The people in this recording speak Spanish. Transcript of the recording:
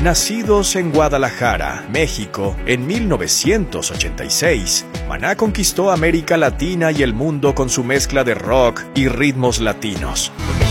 Nacidos en Guadalajara, México, en 1986, Maná conquistó América Latina y el mundo con su mezcla de rock y ritmos latinos.